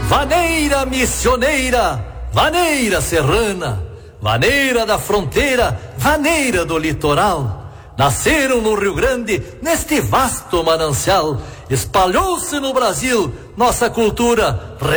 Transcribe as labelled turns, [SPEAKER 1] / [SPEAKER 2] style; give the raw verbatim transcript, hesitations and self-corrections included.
[SPEAKER 1] Vaneira missioneira, vaneira serrana, vaneira da fronteira, vaneira do litoral. Nasceram no Rio Grande, neste vasto manancial. Espalhou-se no Brasil nossa cultura